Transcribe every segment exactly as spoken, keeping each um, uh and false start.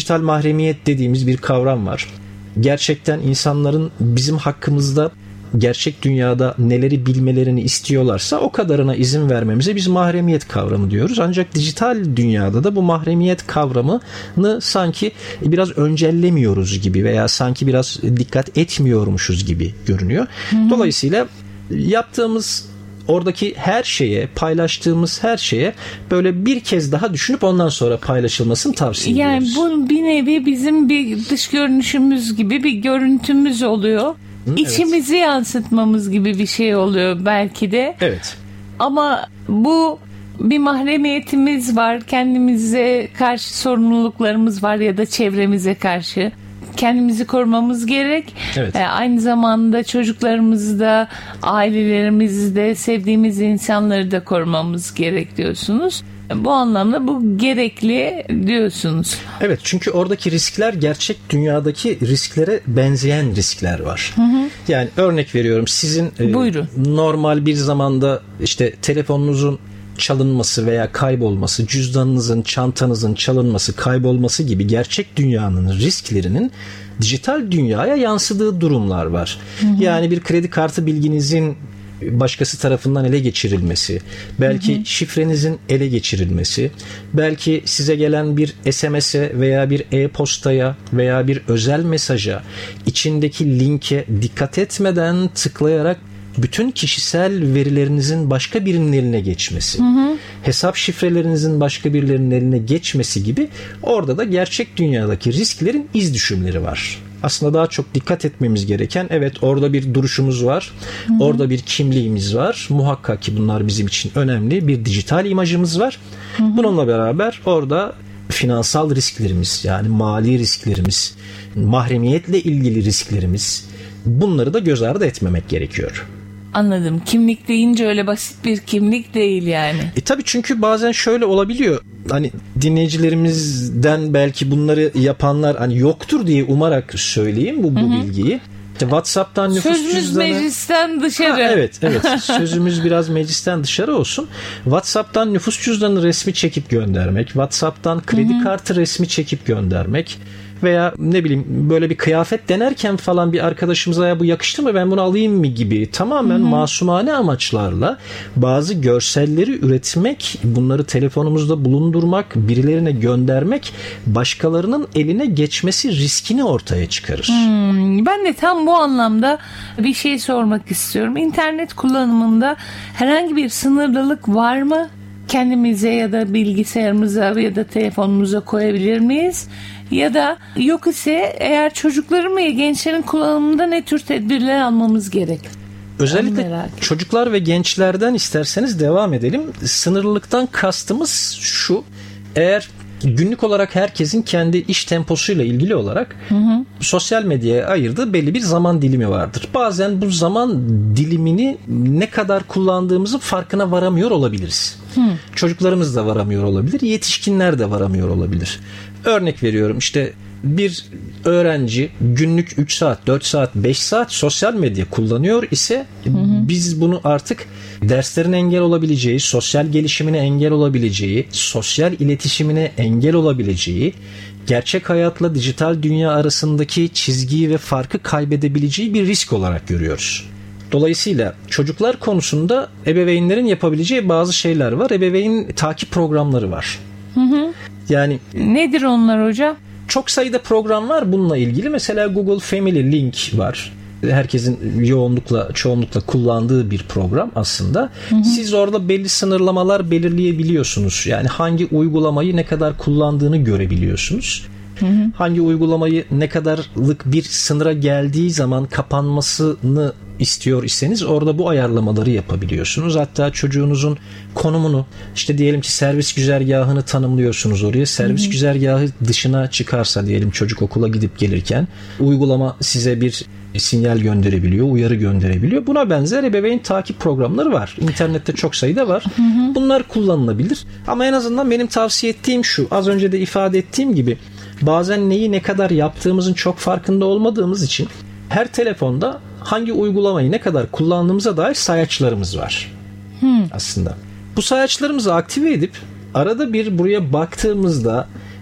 dijital mahremiyet dediğimiz bir kavram var. Gerçekten insanların bizim hakkımızda gerçek dünyada neleri bilmelerini istiyorlarsa o kadarına izin vermemize biz mahremiyet kavramı diyoruz. Ancak dijital dünyada da bu mahremiyet kavramını sanki biraz öncellemiyoruz gibi veya sanki biraz dikkat etmiyormuşuz gibi görünüyor. Hı hı. Dolayısıyla yaptığımız oradaki her şeye, paylaştığımız her şeye böyle bir kez daha düşünüp ondan sonra paylaşılmasını tavsiye ediyoruz. Yani bu bir nevi bizim bir dış görünüşümüz gibi bir görüntümüz oluyor. Hı, İçimizi evet. yansıtmamız gibi bir şey oluyor belki de. Evet. Ama bu bir mahremiyetimiz var. Kendimize karşı sorumluluklarımız var ya da çevremize karşı. Kendimizi korumamız gerek. Evet. Ee, aynı zamanda çocuklarımızı da, ailelerimizi de, sevdiğimiz insanları da korumamız gerek diyorsunuz. Bu anlamda bu gerekli diyorsunuz. Evet, çünkü oradaki riskler gerçek dünyadaki risklere benzeyen riskler var. Hı hı. Yani örnek veriyorum, sizin e, normal bir zamanda işte telefonunuzun çalınması veya kaybolması, cüzdanınızın, çantanızın çalınması, kaybolması gibi gerçek dünyanın risklerinin dijital dünyaya yansıdığı durumlar var. Hı hı. Yani bir kredi kartı bilginizin başkası tarafından ele geçirilmesi, belki hı hı. şifrenizin ele geçirilmesi, belki size gelen bir S M S'e veya bir e-postaya veya bir özel mesaja içindeki linke dikkat etmeden tıklayarak bütün kişisel verilerinizin başka birinin eline geçmesi, hı hı. hesap şifrelerinizin başka birilerinin eline geçmesi gibi orada da gerçek dünyadaki risklerin iz düşümleri var. Aslında daha çok dikkat etmemiz gereken, evet orada bir duruşumuz var, hı hı. orada bir kimliğimiz var. Muhakkak ki bunlar bizim için önemli. Bir dijital imajımız var. Hı hı. Bununla beraber orada finansal risklerimiz, yani mali risklerimiz, mahremiyetle ilgili risklerimiz, bunları da göz ardı etmemek gerekiyor. Anladım. Kimlik deyince öyle basit bir kimlik değil yani. E tabii, çünkü bazen şöyle olabiliyor. Hani dinleyicilerimizden belki bunları yapanlar hani yoktur diye umarak söyleyeyim bu, bu hı hı. bilgiyi. İşte WhatsApp'tan nüfus Sözümüz cüzdanı... meclisten dışarı. Ha, evet, evet. Sözümüz biraz meclisten dışarı olsun. WhatsApp'tan nüfus cüzdanı resmi çekip göndermek, WhatsApp'tan kredi hı hı. kartı resmi çekip göndermek veya ne bileyim böyle bir kıyafet denerken falan bir arkadaşımıza ya bu yakıştı mı, ben bunu alayım mı gibi tamamen hı hı. masumane amaçlarla bazı görselleri üretmek, bunları telefonumuzda bulundurmak, birilerine göndermek başkalarının eline geçmesi riskini ortaya çıkarır. Hmm, ben de tam bu anlamda bir şey sormak istiyorum. İnternet kullanımında herhangi bir sınırlılık var mı? Kendimize ya da bilgisayarımıza ya da telefonumuza koyabilir miyiz? Ya da yok ise eğer çocukların ve gençlerin kullanımında ne tür tedbirler almamız gerek? Özellikle çocuklar ve gençlerden isterseniz devam edelim. Sınırlılıktan kastımız şu: eğer günlük olarak herkesin kendi iş temposuyla ilgili olarak hı hı. sosyal medyaya ayırdığı belli bir zaman dilimi vardır. Bazen bu zaman dilimini ne kadar kullandığımızın farkına varamıyor olabiliriz. Hı. Çocuklarımız da varamıyor olabilir, yetişkinler de varamıyor olabilir. Örnek veriyorum, işte bir öğrenci günlük üç saat, dört saat, beş saat sosyal medya kullanıyor ise hı hı. biz bunu artık derslerin engel olabileceği, sosyal gelişimine engel olabileceği, sosyal iletişimine engel olabileceği, gerçek hayatla dijital dünya arasındaki çizgiyi ve farkı kaybedebileceği bir risk olarak görüyoruz. Dolayısıyla çocuklar konusunda ebeveynlerin yapabileceği bazı şeyler var. Ebeveyn takip programları var. Hı hı. Yani nedir onlar hocam? Çok sayıda program var bununla ilgili. Mesela Google Family Link var. Herkesin yoğunlukla, çoğunlukla kullandığı bir program aslında. Hı hı. Siz orada belli sınırlamalar belirleyebiliyorsunuz. Yani hangi uygulamayı ne kadar kullandığını görebiliyorsunuz. Hı hı. Hangi uygulamayı ne kadarlık bir sınıra geldiği zaman kapanmasını istiyor iseniz orada bu ayarlamaları yapabiliyorsunuz. Hatta çocuğunuzun konumunu, işte diyelim ki servis güzergahını tanımlıyorsunuz oraya. Servis hı hı. güzergahı dışına çıkarsa diyelim çocuk okula gidip gelirken uygulama size bir sinyal gönderebiliyor, uyarı gönderebiliyor. Buna benzer ebeveyn takip programları var. İnternette çok sayıda var. Hı hı. Bunlar kullanılabilir. Ama en azından benim tavsiye ettiğim şu: az önce de ifade ettiğim gibi bazen neyi ne kadar yaptığımızın çok farkında olmadığımız için her telefonda hangi uygulamayı ne kadar kullandığımıza dair sayaçlarımız var. Hmm. Aslında. Bu sayaçlarımızı aktive edip arada bir buraya baktığımızda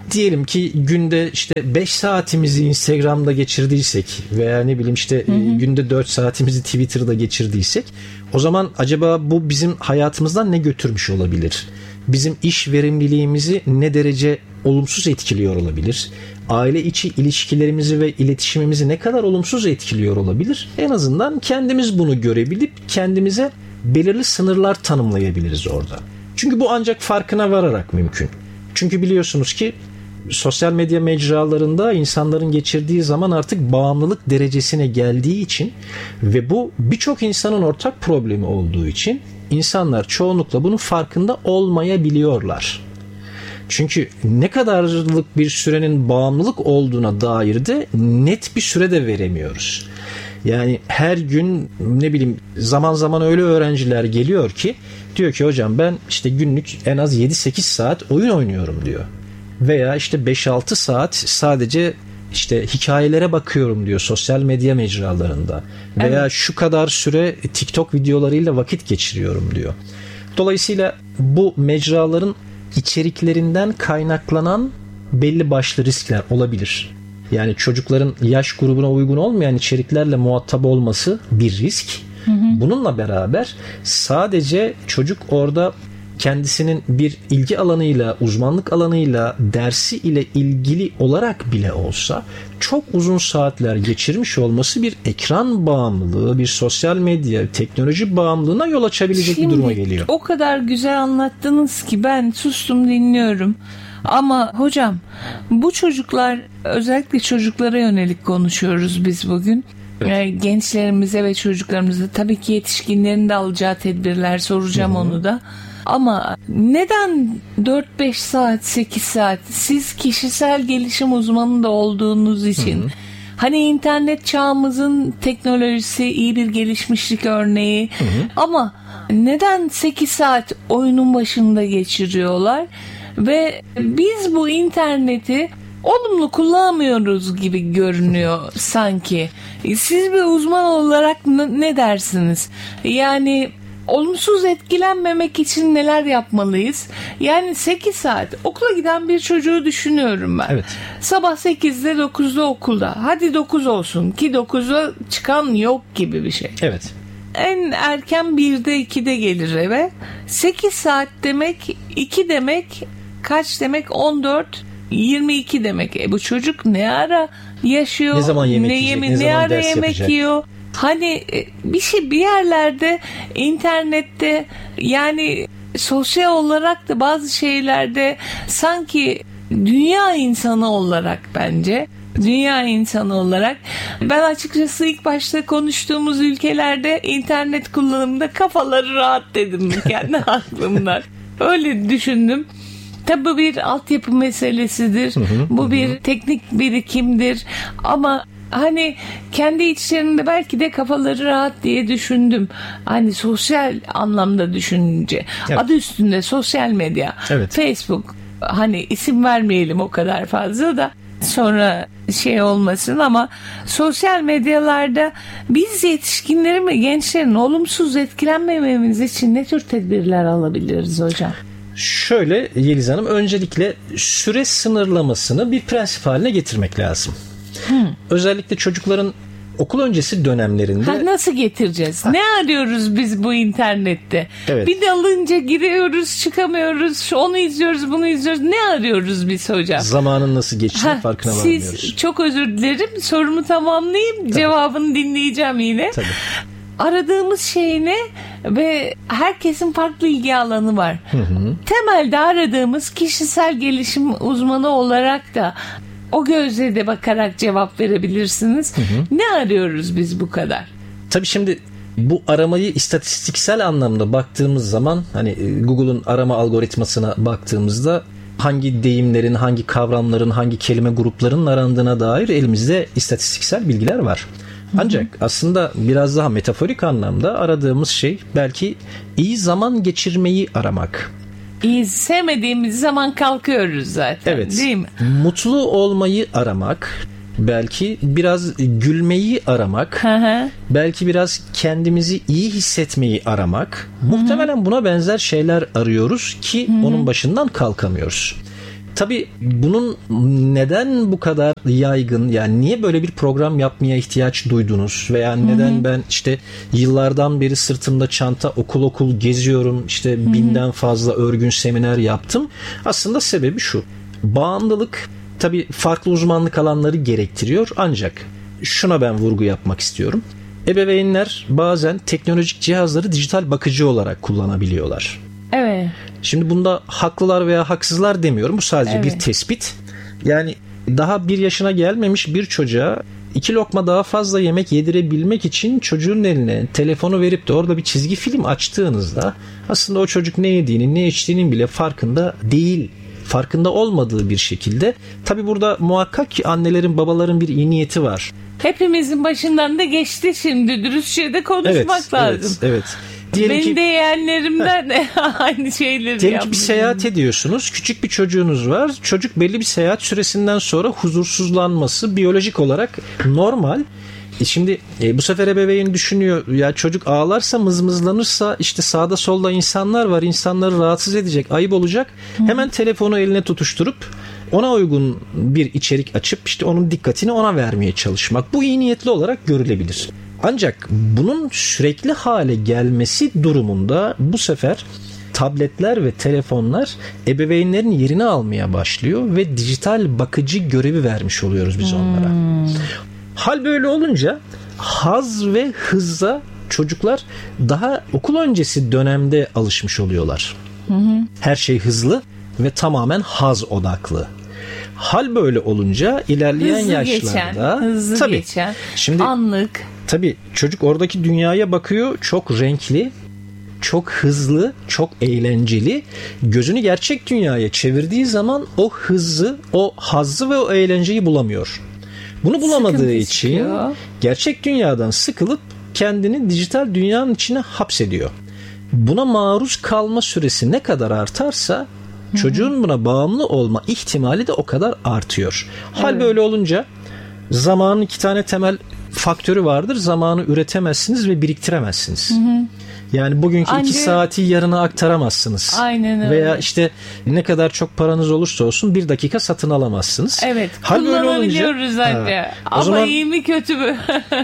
diyelim ki günde işte beş saatimizi Instagram'da geçirdiysek veya ne bileyim işte hı hı. günde dört saatimizi Twitter'da geçirdiysek, o zaman acaba bu bizim hayatımızdan ne götürmüş olabilir? Bizim iş verimliliğimizi ne derece olumsuz etkiliyor olabilir? Aile içi ilişkilerimizi ve iletişimimizi ne kadar olumsuz etkiliyor olabilir? En azından kendimiz bunu görebilip kendimize belirli sınırlar tanımlayabiliriz orada. Çünkü bu ancak farkına vararak mümkün. Çünkü biliyorsunuz ki sosyal medya mecralarında insanların geçirdiği zaman artık bağımlılık derecesine geldiği için ve bu birçok insanın ortak problemi olduğu için insanlar çoğunlukla bunun farkında olmayabiliyorlar. Çünkü ne kadarlık bir sürenin bağımlılık olduğuna dair de net bir süre de veremiyoruz. Yani her gün ne bileyim zaman zaman öyle öğrenciler geliyor ki diyor ki hocam ben işte günlük en az yedi sekiz saat oyun oynuyorum diyor. Veya işte beş altı saat sadece işte hikayelere bakıyorum diyor sosyal medya mecralarında. Veya evet. şu kadar süre TikTok videolarıyla vakit geçiriyorum diyor. Dolayısıyla bu mecraların içeriklerinden kaynaklanan belli başlı riskler olabilir. Yani çocukların yaş grubuna uygun olmayan içeriklerle muhatap olması bir risk. Hı hı. Bununla beraber sadece çocuk orada kendisinin bir ilgi alanıyla, uzmanlık alanıyla, dersi ile ilgili olarak bile olsa çok uzun saatler geçirmiş olması bir ekran bağımlılığı, bir sosyal medya, teknoloji bağımlılığına yol açabilecek Şimdi, bir duruma geliyor. O kadar güzel anlattınız ki ben sustum dinliyorum. Ama hocam bu çocuklar, özellikle çocuklara yönelik konuşuyoruz biz bugün. Evet. Gençlerimize ve çocuklarımıza, tabii ki yetişkinlerin de alacağı tedbirler soracağım Hı-hı. onu da. Ama neden dört beş saat, sekiz saat? Siz kişisel gelişim uzmanı da olduğunuz için Hı-hı. hani internet çağımızın teknolojisi iyi bir gelişmişlik örneği. Hı-hı. Ama neden sekiz saat oyunun başında geçiriyorlar? Ve biz bu interneti olumlu kullanmıyoruz gibi görünüyor sanki. Siz bir uzman olarak ne dersiniz? Yani olumsuz etkilenmemek için neler yapmalıyız? Yani sekiz saat okula giden bir çocuğu düşünüyorum ben. Evet. Sabah sekizde dokuzda okulda. Hadi dokuz olsun ki dokuza çıkan yok gibi bir şey. Evet. En erken birde ikide gelir eve. sekiz saat demek, iki demek, kaç demek? on dört, yirmi iki demek. E bu çocuk ne ara yaşıyor? Ne zaman yemek ne yiyecek? Yeme, ne, ne zaman ara ders yemek yapacak? yiyor? Hani bir şey bir yerlerde internette, yani sosyal olarak da bazı şeylerde sanki dünya insanı olarak, bence dünya insanı olarak ben açıkçası ilk başta konuştuğumuz ülkelerde internet kullanımında kafaları rahat dedim kendi aklımdan. Öyle düşündüm. Tabii bu bir altyapı meselesidir. Hı hı, bu hı. bir teknik birikimdir. Ama hani kendi içlerinde belki de kafaları rahat diye düşündüm. Hani sosyal anlamda düşününce. Evet. Adı üstünde sosyal medya. Evet. Facebook. Hani isim vermeyelim o kadar fazla da sonra şey olmasın, ama sosyal medyalarda biz yetişkinlerin ve gençlerin olumsuz etkilenmememiz için ne tür tedbirler alabiliriz hocam? Şöyle Yeliz Hanım, öncelikle süre sınırlamasını bir prensip haline getirmek lazım. Hmm. Özellikle çocukların okul öncesi dönemlerinde. Ha, nasıl getireceğiz? Ha. Ne arıyoruz biz bu internette? Evet. Bir dalınca giriyoruz, çıkamıyoruz, onu izliyoruz, bunu izliyoruz. Ne arıyoruz biz hocam? Zamanın nasıl geçtiğini farkına varmıyoruz. Siz, çok özür dilerim, sorumu tamamlayayım. Tabii. Cevabını dinleyeceğim yine. Tabii. Aradığımız şey ne? Ve herkesin farklı ilgi alanı var. Hı hı. Temelde aradığımız, kişisel gelişim uzmanı olarak da o gözle de bakarak cevap verebilirsiniz. Hı hı. Ne arıyoruz biz bu kadar? Tabii şimdi bu aramayı istatistiksel anlamda baktığımız zaman, hani Google'un arama algoritmasına baktığımızda hangi deyimlerin, hangi kavramların, hangi kelime gruplarının arandığına dair elimizde istatistiksel bilgiler var. Ancak aslında biraz daha metaforik anlamda aradığımız şey belki iyi zaman geçirmeyi aramak. İyi, sevmediğimiz zaman kalkıyoruz zaten, evet, değil mi? Mutlu olmayı aramak, belki biraz gülmeyi aramak, hı hı. belki biraz kendimizi iyi hissetmeyi aramak. Hı hı. Muhtemelen buna benzer şeyler arıyoruz ki hı hı. onun başından kalkamıyoruz. Tabii bunun neden bu kadar yaygın, yani niye böyle bir program yapmaya ihtiyaç duydunuz veya neden hı hı. ben işte yıllardan beri sırtımda çanta okul okul geziyorum, işte hı hı. binden fazla örgün seminer yaptım. Aslında sebebi şu: bağımlılık tabii farklı uzmanlık alanları gerektiriyor, ancak şuna ben vurgu yapmak istiyorum. Ebeveynler bazen teknolojik cihazları dijital bakıcı olarak kullanabiliyorlar. Evet. Şimdi bunda haklılar veya haksızlar demiyorum. Bu sadece evet. bir tespit. Yani daha bir yaşına gelmemiş bir çocuğa iki lokma daha fazla yemek yedirebilmek için çocuğun eline telefonu verip de orada bir çizgi film açtığınızda aslında o çocuk ne yediğinin, ne içtiğinin bile farkında değil. Farkında olmadığı bir şekilde. Tabii burada muhakkak ki annelerin, babaların bir iyi niyeti var. Hepimizin başından da geçti şimdi. Dürüstçe de konuşmak evet, lazım. Evet, evet. Diyelim ben ki, de yeğenlerimden aynı şeyleri diyelim ki bir seyahat ediyorsunuz. Küçük bir çocuğunuz var. Çocuk belli bir seyahat süresinden sonra huzursuzlanması biyolojik olarak normal. E şimdi e, bu sefer ebeveyn düşünüyor, ya çocuk ağlarsa, mızmızlanırsa işte sağda solda insanlar var, insanları rahatsız edecek, ayıp olacak. Hı. Hemen telefonu eline tutuşturup ona uygun bir içerik açıp işte onun dikkatini ona vermeye çalışmak. Bu iyi niyetli olarak görülebilir. Ancak bunun sürekli hale gelmesi durumunda bu sefer tabletler ve telefonlar ebeveynlerin yerini almaya başlıyor ve dijital bakıcı görevi vermiş oluyoruz biz onlara. Hmm. Hal böyle olunca haz ve hızla çocuklar daha okul öncesi dönemde alışmış oluyorlar. Hı hı. Her şey hızlı ve tamamen haz odaklı. Hal böyle olunca ilerleyen hızlı yaşlarda geçen, hızlı tabii, geçen, şimdi, anlık. Tabii çocuk oradaki dünyaya bakıyor, çok renkli, çok hızlı, çok eğlenceli. Gözünü gerçek dünyaya çevirdiği zaman o hızı, o hazzı ve o eğlenceyi bulamıyor. Bunu bulamadığı Sıkıntı için çıkıyor. Gerçek dünyadan sıkılıp kendini dijital dünyanın içine hapsediyor. Buna maruz kalma süresi ne kadar artarsa çocuğun buna bağımlı olma ihtimali de o kadar artıyor. Hal evet. böyle olunca zamanın iki tane temel faktörü vardır. Zamanı üretemezsiniz ve biriktiremezsiniz. Hı hı. Yani bugünkü Anca... iki saati yarına aktaramazsınız. Aynen öyle. Veya işte ne kadar çok paranız olursa olsun bir dakika satın alamazsınız. Evet. Hal kullanabiliyoruz anne. Ama zaman, iyi mi kötü mü?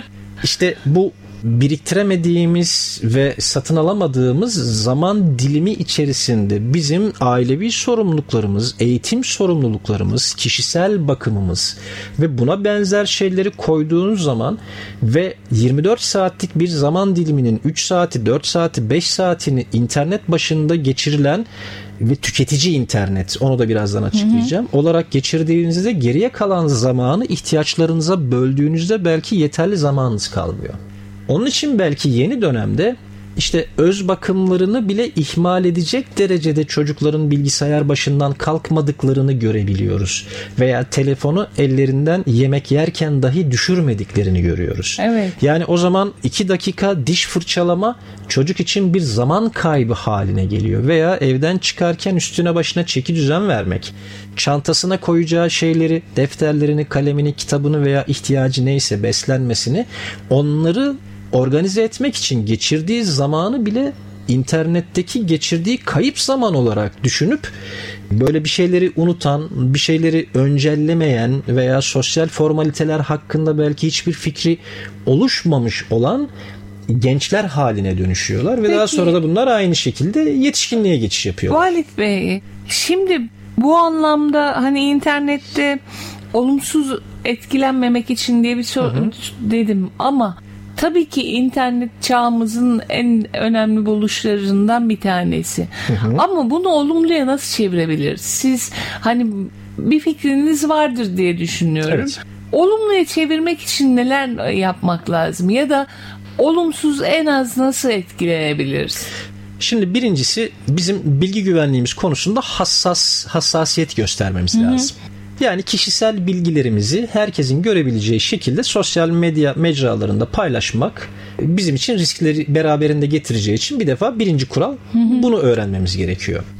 İşte bu biriktiremediğimiz ve satın alamadığımız zaman dilimi içerisinde bizim ailevi sorumluluklarımız, eğitim sorumluluklarımız, kişisel bakımımız ve buna benzer şeyleri koyduğunuz zaman ve yirmi dört saatlik bir zaman diliminin üç saati, dört saati, beş saatini internet başında geçirilen ve tüketici internet, onu da birazdan açıklayacağım, hı hı. olarak geçirdiğinizde geriye kalan zamanı ihtiyaçlarınıza böldüğünüzde belki yeterli zamanınız kalmıyor. Onun için belki yeni dönemde işte öz bakımlarını bile ihmal edecek derecede çocukların bilgisayar başından kalkmadıklarını görebiliyoruz. Veya telefonu ellerinden yemek yerken dahi düşürmediklerini görüyoruz. Evet. Yani o zaman iki dakika diş fırçalama çocuk için bir zaman kaybı haline geliyor. Veya evden çıkarken üstüne başına çeki düzen vermek, çantasına koyacağı şeyleri, defterlerini, kalemini, kitabını veya ihtiyacı neyse beslenmesini, onları organize etmek için geçirdiği zamanı bile internetteki geçirdiği kayıp zaman olarak düşünüp böyle bir şeyleri unutan, bir şeyleri öncellemeyen veya sosyal formaliteler hakkında belki hiçbir fikri oluşmamış olan gençler haline dönüşüyorlar ve Peki, daha sonra da bunlar aynı şekilde yetişkinliğe geçiş yapıyorlar. Halit Bey, şimdi bu anlamda hani internette olumsuz etkilenmemek için diye bir soru dedim ama tabii ki internet çağımızın en önemli buluşlarından bir tanesi. Hı hı. Ama bunu olumluya nasıl çevirebiliriz? Siz hani bir fikriniz vardır diye düşünüyorum. Evet. Olumluya çevirmek için neler yapmak lazım? Ya da olumsuz en az nasıl etkilenebiliriz? Şimdi birincisi bizim bilgi güvenliğimiz konusunda hassas hassasiyet göstermemiz hı hı. lazım. Yani kişisel bilgilerimizi herkesin görebileceği şekilde sosyal medya mecralarında paylaşmak bizim için riskleri beraberinde getireceği için bir defa birinci kural, hı hı. bunu öğrenmemiz gerekiyor.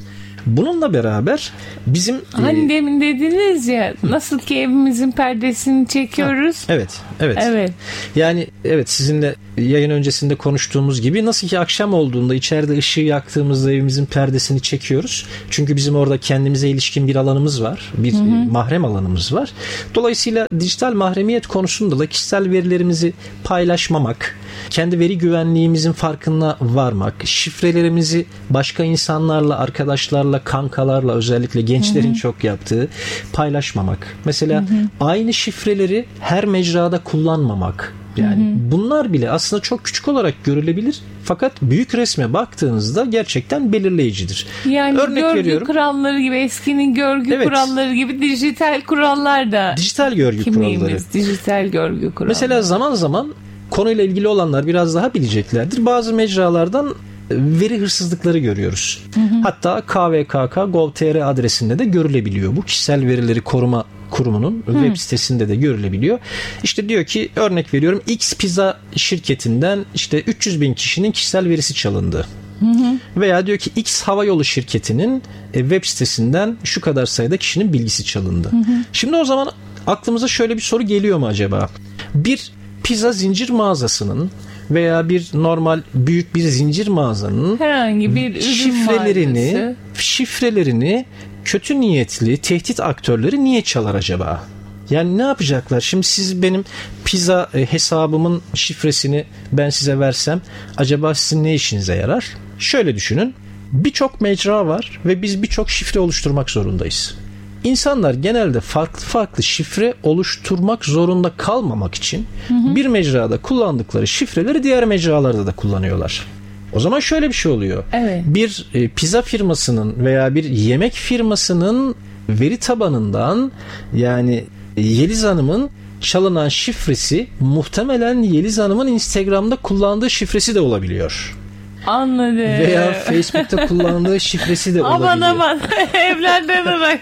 Bununla beraber bizim... Hani e, demin dediniz ya, nasıl ki evimizin perdesini çekiyoruz. Ha, evet, evet. Evet. Yani evet, sizinle yayın öncesinde konuştuğumuz gibi nasıl ki akşam olduğunda içeride ışığı yaktığımızda evimizin perdesini çekiyoruz. Çünkü bizim orada kendimize ilişkin bir alanımız var. Bir hı hı. mahrem alanımız var. Dolayısıyla dijital mahremiyet konusunda da kişisel verilerimizi paylaşmamak, kendi veri güvenliğimizin farkına varmak, şifrelerimizi başka insanlarla, arkadaşlarla, kankalarla, özellikle gençlerin hı hı. çok yaptığı paylaşmamak. Mesela hı hı. aynı şifreleri her mecrada kullanmamak. Yani hı hı. bunlar bile aslında çok küçük olarak görülebilir. Fakat büyük resme baktığınızda gerçekten belirleyicidir. Yani örnek görgü veriyorum. kuralları gibi, eskinin görgü evet. kuralları gibi dijital kurallar da. Dijital görgü kimliğimiz, kuralları. Dijital görgü kuralları. Mesela zaman zaman konuyla ilgili olanlar biraz daha bileceklerdir. Bazı mecralardan veri hırsızlıkları görüyoruz. Hı hı. Hatta k v k k nokta gov nokta t r adresinde de görülebiliyor. Bu kişisel verileri koruma kurumunun Hı. web sitesinde de görülebiliyor. İşte diyor ki, örnek veriyorum, X pizza şirketinden işte üç yüz bin kişinin kişisel verisi çalındı. Hı hı. Veya diyor ki X havayolu şirketinin web sitesinden şu kadar sayıda kişinin bilgisi çalındı. Hı hı. Şimdi o zaman aklımıza şöyle bir soru geliyor mu acaba? Bir pizza zincir mağazasının veya bir normal büyük bir zincir mağazanın herhangi bir ürün şifrelerini mağazası. şifrelerini kötü niyetli tehdit aktörleri niye çalar acaba? Yani ne yapacaklar? Şimdi siz benim pizza hesabımın şifresini ben size versem acaba sizin ne işinize yarar? Şöyle düşünün. Birçok mecra var ve biz birçok şifre oluşturmak zorundayız. İnsanlar genelde farklı farklı şifre oluşturmak zorunda kalmamak için hı hı. bir mecrada kullandıkları şifreleri diğer mecralarda da kullanıyorlar. O zaman şöyle bir şey oluyor. Evet. Bir e, pizza firmasının veya bir yemek firmasının veri tabanından, yani Yeliz Hanım'ın çalınan şifresi muhtemelen Yeliz Hanım'ın Instagram'da kullandığı şifresi de olabiliyor. Anladım. Veya Facebook'ta kullandığı şifresi de olabiliyor. Aman aman evlerden bak.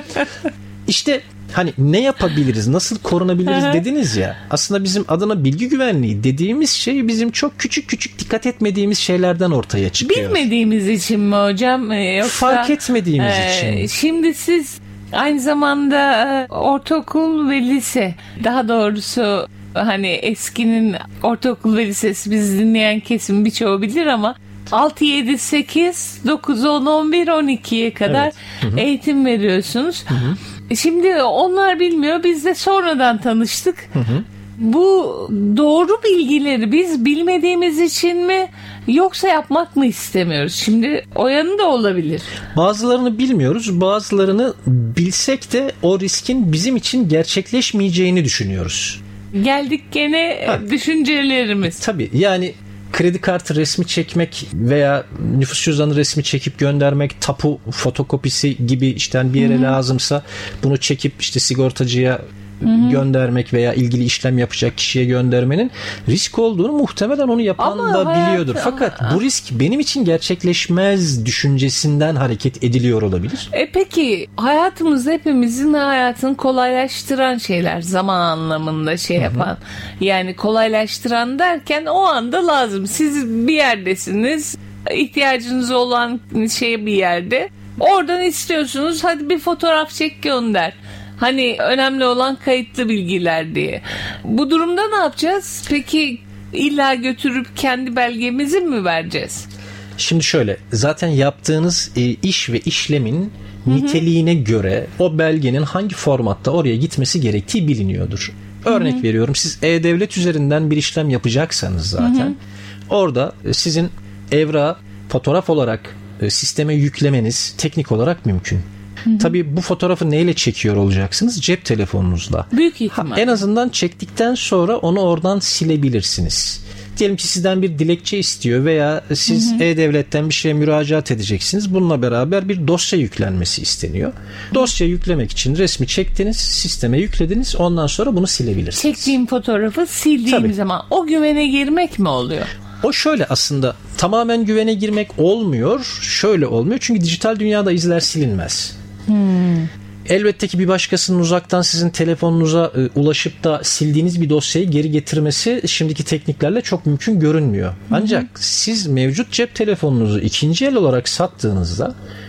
İşte hani ne yapabiliriz, nasıl korunabiliriz dediniz ya. Aslında bizim adına bilgi güvenliği dediğimiz şey bizim çok küçük küçük dikkat etmediğimiz şeylerden ortaya çıkıyor. Bilmediğimiz için mi hocam? Yoksa, fark etmediğimiz e, için. Şimdi siz aynı zamanda ortaokul ve lise, daha doğrusu hani eskinin ortaokul ve lisesi bizi dinleyen kesim birçoğu bilir ama altı, yedi, sekiz, dokuz, on, on bir, on ikiye kadar evet. eğitim veriyorsunuz. Hı hı. Şimdi onlar bilmiyor. Biz de sonradan tanıştık. Hı hı. Bu doğru bilgileri biz bilmediğimiz için mi yoksa yapmak mı istemiyoruz? Şimdi o yanı da olabilir. Bazılarını bilmiyoruz. Bazılarını bilsek de o riskin bizim için gerçekleşmeyeceğini düşünüyoruz. Geldik gene ha. düşüncelerimiz. Tabii yani kredi kartı resmi çekmek veya nüfus cüzdanı resmi çekip göndermek, tapu fotokopisi gibi işte bir yere Hı-hı. lazımsa bunu çekip işte sigortacıya Hı-hı. göndermek veya ilgili işlem yapacak kişiye göndermenin risk olduğunu muhtemelen onu yapan Ama da hayat... biliyordur. Fakat Aa. bu risk benim için gerçekleşmez düşüncesinden hareket ediliyor olabilir. E peki hayatımızda hepimizin hayatını kolaylaştıran şeyler, zaman anlamında şey yapan. Hı-hı. Yani kolaylaştıran derken o anda lazım. Siz bir yerdesiniz, ihtiyacınız olan şey bir yerde. Oradan istiyorsunuz, hadi bir fotoğraf çek gönder. Hani önemli olan kayıtlı bilgiler diye. Bu durumda ne yapacağız? Peki illa götürüp kendi belgemizi mi vereceğiz? Şimdi şöyle, zaten yaptığınız e, iş ve işlemin Hı-hı. niteliğine göre o belgenin hangi formatta oraya gitmesi gerektiği biliniyordur. Örnek Hı-hı. veriyorum, siz E-Devlet üzerinden bir işlem yapacaksanız zaten Hı-hı. orada sizin evrağı fotoğraf olarak e, sisteme yüklemeniz teknik olarak mümkün. Hı-hı. Tabii bu fotoğrafı neyle çekiyor olacaksınız? Cep telefonunuzla. Büyük ihtimal. Ha, en azından çektikten sonra onu oradan silebilirsiniz. Diyelim ki sizden bir dilekçe istiyor veya siz Hı-hı. E-Devlet'ten bir şeye müracaat edeceksiniz. Bununla beraber bir dosya yüklenmesi isteniyor. Dosya yüklemek için resmi çektiniz, sisteme yüklediniz. Ondan sonra bunu silebilirsiniz. Çektiğim fotoğrafı sildiğim Tabii. zaman o güvene girmek mi oluyor? O şöyle, aslında tamamen güvene girmek olmuyor. Şöyle olmuyor. Çünkü dijital dünyada izler silinmez. Hmm. Elbette ki bir başkasının uzaktan sizin telefonunuza e, ulaşıp da sildiğiniz bir dosyayı geri getirmesi şimdiki tekniklerle çok mümkün görünmüyor. Ancak hmm. siz mevcut cep telefonunuzu ikinci el olarak sattığınızda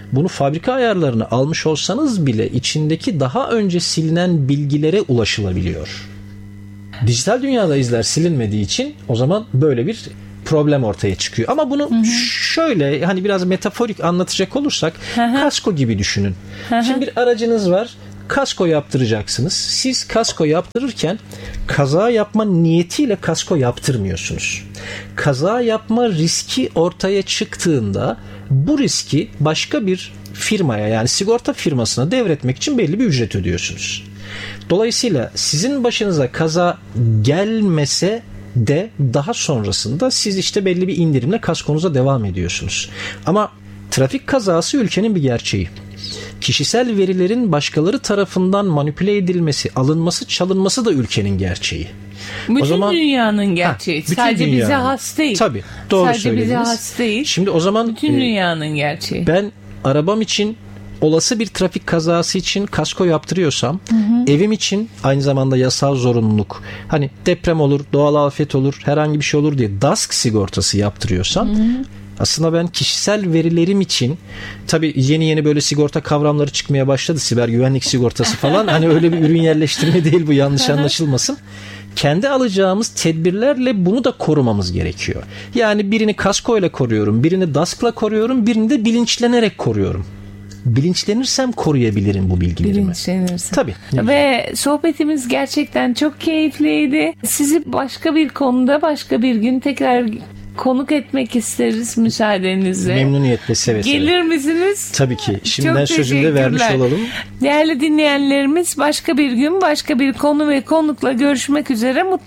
bunu fabrika ayarlarını almış olsanız bile içindeki daha önce silinen bilgilere ulaşılabiliyor. Dijital dünyada izler silinmediği için o zaman böyle bir problem ortaya çıkıyor. Ama bunu hı hı. şöyle hani biraz metaforik anlatacak olursak hı hı. kasko gibi düşünün. Hı hı. Şimdi bir aracınız var. Kasko yaptıracaksınız. Siz kasko yaptırırken kaza yapma niyetiyle kasko yaptırmıyorsunuz. Kaza yapma riski ortaya çıktığında bu riski başka bir firmaya yani sigorta firmasına devretmek için belli bir ücret ödüyorsunuz. Dolayısıyla sizin başınıza kaza gelmese de daha sonrasında siz işte belli bir indirimle kaskonuza devam ediyorsunuz. Ama trafik kazası ülkenin bir gerçeği. Kişisel verilerin başkaları tarafından manipüle edilmesi, alınması, çalınması da ülkenin gerçeği. Bütün o zaman, dünyanın gerçeği. Ha, Sadece dünyanın. Bize has değil. Tabii. Doğru Sadece söylediniz. Sadece bize has değil. Şimdi o zaman bütün dünyanın e, gerçeği. Ben arabam için olası bir trafik kazası için kasko yaptırıyorsam, hı hı. evim için aynı zamanda yasal zorunluluk. Hani deprem olur, doğal afet olur, herhangi bir şey olur diye DASK sigortası yaptırıyorsam, hı hı. aslında ben kişisel verilerim için tabii yeni yeni böyle sigorta kavramları çıkmaya başladı. Siber güvenlik sigortası falan. Hani öyle bir ürün yerleştirme değil bu, yanlış anlaşılmasın. Kendi alacağımız tedbirlerle bunu da korumamız gerekiyor. Yani birini kaskoyla koruyorum, birini DASK'la koruyorum, birini de bilinçlenerek koruyorum. Bilinçlenirsem koruyabilirim bu bilgilerimi. Bilinçlenirsin. Tabii. Ve sohbetimiz gerçekten çok keyifliydi. Sizi başka bir konuda başka bir gün tekrar konuk etmek isteriz müsaadenizle. Memnuniyetle, seve seve. Gelir misiniz? Tabii ki. Şimdiden sözünü de vermiş olalım. Değerli dinleyenlerimiz, başka bir gün başka bir konu ve konukla görüşmek üzere. Mutlu